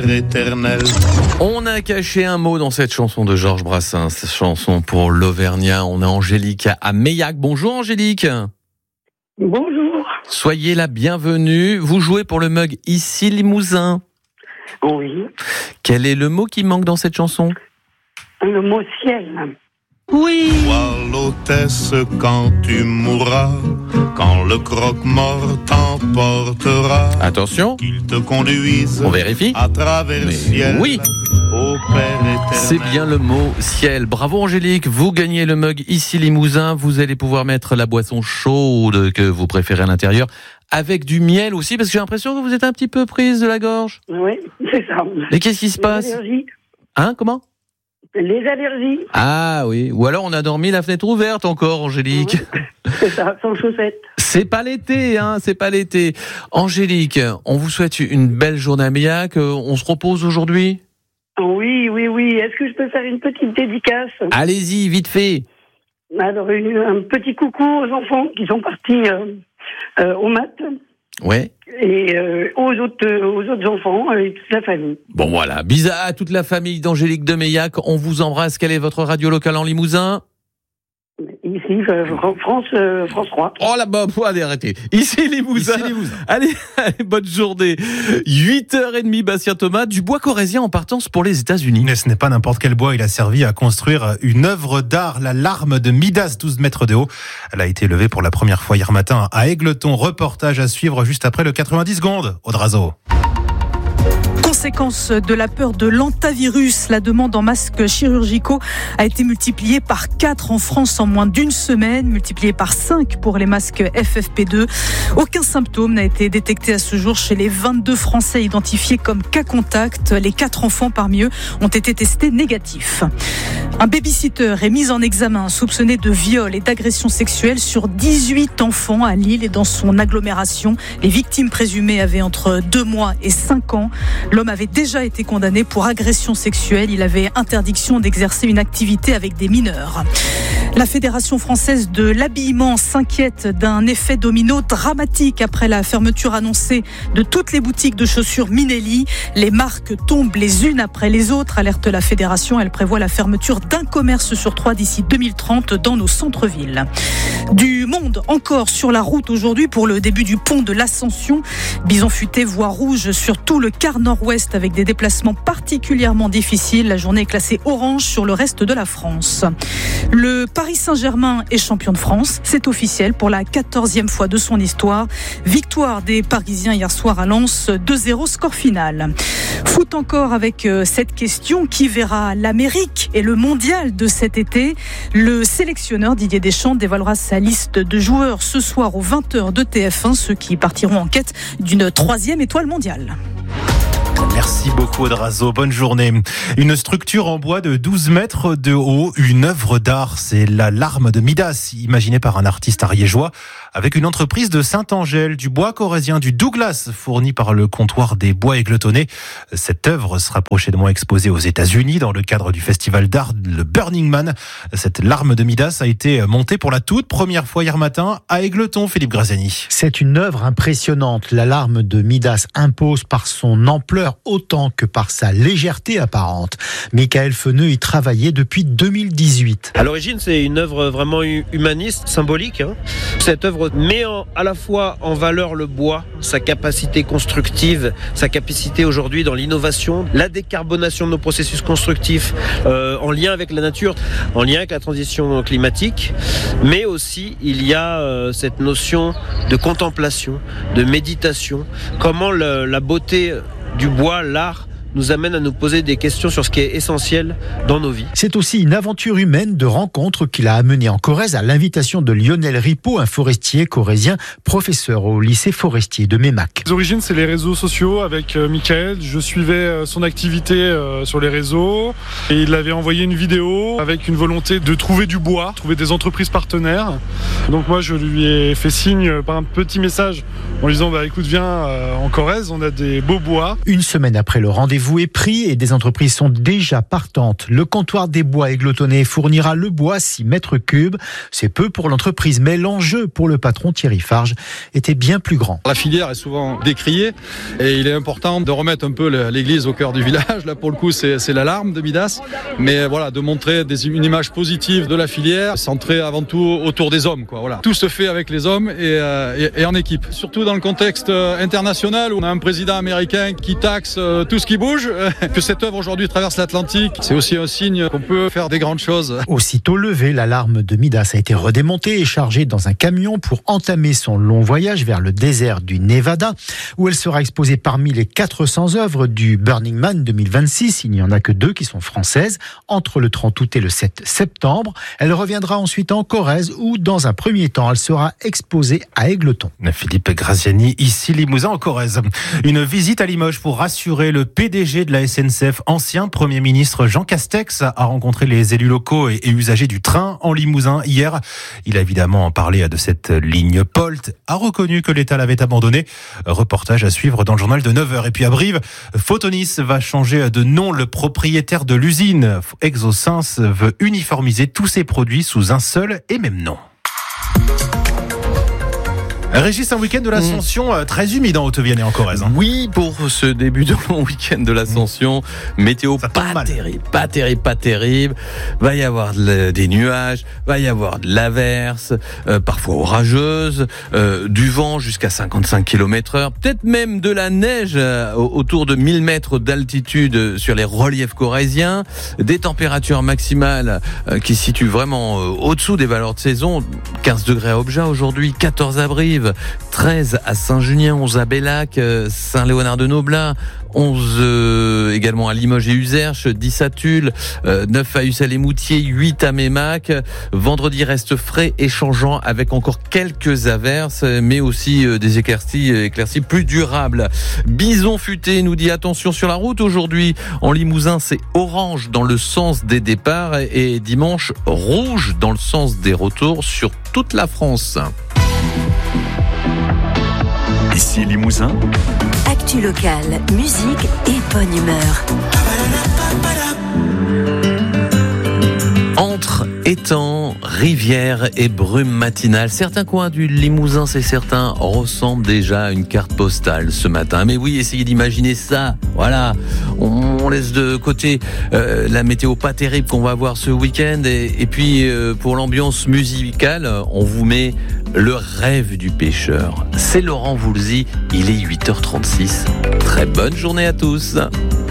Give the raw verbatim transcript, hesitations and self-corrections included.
Père éternel. On a caché un mot dans cette chanson de Georges Brassens, cette chanson pour l'Auvergnat. On a Angélique à Meillac. Bonjour Angélique. Bonjour. Soyez la bienvenue. Vous jouez pour le mug Ici Limousin. Oui. Quel est le mot qui manque dans cette chanson ? Le mot ciel. Oui. Sois l'hôtesse quand tu mourras, quand le croque-mort t'emportera. Attention. Qu'il te conduise On vérifie. à travers le Mais ciel. oui. Au Père éternel. C'est bien le mot ciel. Bravo Angélique, vous gagnez le mug Ici Limousin. Vous allez pouvoir mettre la boisson chaude que vous préférez à l'intérieur, avec du miel aussi, parce que j'ai l'impression que vous êtes un petit peu prise de la gorge. Oui, c'est ça. Et qu'est-ce qui se Les passe ? allergies. Hein, comment ? Les allergies. Ah oui, ou alors on a dormi la fenêtre ouverte encore, Angélique. Oui, c'est ça, sans chaussettes. C'est pas l'été, hein, c'est pas l'été. Angélique, on vous souhaite une belle journée à Meillac. On se repose aujourd'hui ? Oui, oui, oui. Est-ce que je peux faire une petite dédicace ? Allez-y, vite fait. Alors, une, un petit coucou aux enfants qui sont partis euh, euh, au maths. Ouais. Et euh, aux, autres, aux autres enfants et toute la famille. Bon voilà, bisous à toute la famille d'Angélique de Meillac. On vous embrasse. Quelle est votre radio locale en Limousin ? Ici, euh, France, euh, France trois. Oh là-bas, allez, arrêtez. Ici Limousin. Ici Limousin. Allez, allez, bonne journée. huit heures trente, Bastien Thomas, du bois corrézien en partance pour les États-Unis. Mais ce n'est pas n'importe quel bois, il a servi à construire une œuvre d'art, la larme de Midas, douze mètres de haut. Elle a été levée pour la première fois hier matin à Égletons. Reportage à suivre juste après le quatre-vingt-dix secondes. Audrazo. Conséquence de la peur de l'antavirus, la demande en masques chirurgicaux a été multipliée par quatre en France en moins d'une semaine, multipliée par cinq pour les masques F F P deux. Aucun symptôme n'a été détecté à ce jour chez les vingt-deux Français identifiés comme cas contact. Les quatre enfants parmi eux ont été testés négatifs. Un babysitter est mis en examen, soupçonné de viol et d'agression sexuelle sur dix-huit enfants à Lille et dans son agglomération. Les victimes présumées avaient entre deux mois et cinq ans. L'homme avait déjà été condamné pour agression sexuelle. Il avait interdiction d'exercer une activité avec des mineurs. La Fédération française de l'habillement s'inquiète d'un effet domino dramatique après la fermeture annoncée de toutes les boutiques de chaussures Minelli. Les marques tombent les unes après les autres, alerte la Fédération. Elle prévoit la fermeture d'un commerce sur trois d'ici deux mille trente dans nos centres-villes. Du monde encore sur la route aujourd'hui pour le début du pont de l'Ascension. Bison futé, voie rouge sur tout le quart nord-ouest avec des déplacements particulièrement difficiles. La journée est classée orange sur le reste de la France. Le Paris Saint-Germain est champion de France. C'est officiel pour la quatorzième fois de son histoire. Victoire des Parisiens hier soir à Lens, deux zéro score final. Foot encore avec cette question, qui verra l'Amérique et le mondial de cet été? Le sélectionneur Didier Deschamps dévoilera sa liste de joueurs ce soir aux vingt heures de T F un, ceux qui partiront en quête d'une troisième étoile mondiale. Merci beaucoup Audrazo, bonne journée. Une structure en bois de douze mètres de haut, une œuvre d'art, c'est la larme de Midas, imaginée par un artiste ariégeois, avec une entreprise de Saint-Angèle, du bois corrézien, du Douglas, fourni par le comptoir des bois égletonnais. Cette œuvre sera prochainement exposée aux États-Unis dans le cadre du festival d'art le Burning Man. Cette larme de Midas a été montée pour la toute première fois hier matin à Égletons, Philippe Graziani. C'est une œuvre impressionnante. La larme de Midas impose par son ampleur autant que par sa légèreté apparente. Michael Feneux y travaillait depuis deux mille dix-huit. À l'origine, c'est une œuvre vraiment humaniste, symbolique. Hein. Cette œuvre met en, à la fois en valeur le bois, sa capacité constructive, sa capacité aujourd'hui dans l'innovation, la décarbonation de nos processus constructifs euh, en lien avec la nature, en lien avec la transition climatique, mais aussi il y a euh, cette notion de contemplation, de méditation, comment le, la beauté du bois, l'art, nous amène à nous poser des questions sur ce qui est essentiel dans nos vies. C'est aussi une aventure humaine de rencontre qu'il a amené en Corrèze à l'invitation de Lionel Ripaud, un forestier corrézien, professeur au lycée forestier de Meymac. Les origines, c'est les réseaux sociaux avec euh, Michael. Je suivais euh, son activité euh, sur les réseaux et il avait envoyé une vidéo avec une volonté de trouver du bois, trouver des entreprises partenaires. Donc moi, je lui ai fait signe par un petit message en lui disant bah, « écoute, viens euh, en Corrèze, on a des beaux bois ». Une semaine après le rendez-vous rendez-vous est pris et des entreprises sont déjà partantes. Le comptoir des bois Égletonnais fournira le bois six mètres cubes. C'est peu pour l'entreprise, mais l'enjeu pour le patron Thierry Farge était bien plus grand. La filière est souvent décriée et il est important de remettre un peu l'église au cœur du village. Là, pour le coup, c'est, c'est l'alarme de Midas. Mais voilà, de montrer des, une image positive de la filière, centrée avant tout autour des hommes, quoi. Voilà. Tout se fait avec les hommes et, euh, et, et en équipe. Surtout dans le contexte international où on a un président américain qui taxe tout ce qui bouge. Que cette œuvre aujourd'hui traverse l'Atlantique, c'est aussi un signe qu'on peut faire des grandes choses. Aussitôt levée, l'alarme de Midas a été redémontée et chargée dans un camion pour entamer son long voyage vers le désert du Nevada, où elle sera exposée parmi les quatre cents œuvres du Burning Man deux mille vingt-six. Il n'y en a que deux qui sont françaises, entre le trente août et le sept septembre. Elle reviendra ensuite en Corrèze, où dans un premier temps, elle sera exposée à Égletons. Philippe Graziani, ici Limousin en Corrèze. Une visite à Limoges pour rassurer le P D G de la S N C F, ancien Premier ministre Jean Castex, a rencontré les élus locaux et usagers du train en Limousin hier. Il a évidemment parlé de cette ligne Polt, a reconnu que l'État l'avait abandonnée. Reportage à suivre dans le journal de neuf heures. Et puis à Brive, Photonis va changer de nom. Le propriétaire de l'usine, Exosens, veut uniformiser tous ses produits sous un seul et même nom. Régis, un week-end de l'Ascension mmh. très humide en Haute-Vienne et en Corrèze. Hein. Oui, pour ce début de long week-end de l'Ascension, mmh. météo pas terrible, pas terrible, pas terrible. Va y avoir de, des nuages, va y avoir de l'averse, euh, parfois orageuse, euh, du vent jusqu'à cinquante-cinq kilomètres heure, peut-être même de la neige euh, autour de mille mètres d'altitude sur les reliefs corréziens, des températures maximales euh, qui se situent vraiment euh, au-dessous des valeurs de saison, quinze degrés à Obja aujourd'hui, quatorze à Brive, treize à Saint-Junien, onze à Bellac, Saint-Léonard-de-Noblin, onze euh, également à Limoges et Uzerche, dix à Tulle, euh, neuf à Ussel-et-Moutier, huit à Mémac. Vendredi reste frais et changeant avec encore quelques averses, mais aussi euh, des éclaircies, éclaircies plus durables. Bison futé nous dit attention sur la route aujourd'hui. En Limousin, c'est orange dans le sens des départs et dimanche rouge dans le sens des retours sur toute la France. Ici Limousin. Actu locale, musique et bonne humeur. Entre étangs, rivières et brumes matinales, certains coins du Limousin, c'est certain, ressemblent déjà à une carte postale ce matin. Mais oui, essayez d'imaginer ça. Voilà, on, on laisse de côté euh, la météo pas terrible qu'on va avoir ce week-end. Et, et puis, euh, pour l'ambiance musicale, on vous met le rêve du pêcheur. C'est Laurent Voulzy, il est huit heures trente-six. Très bonne journée à tous.